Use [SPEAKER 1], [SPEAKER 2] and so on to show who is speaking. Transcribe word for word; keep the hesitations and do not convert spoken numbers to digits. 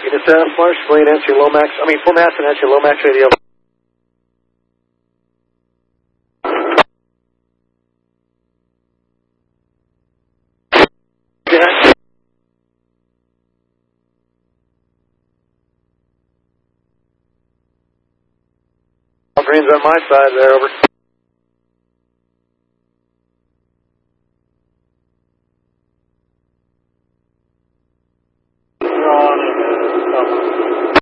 [SPEAKER 1] Unit seven, Flush, Marine, answer low max, I mean full mass and answer low max radio. Yeah. Green's on my side there, over.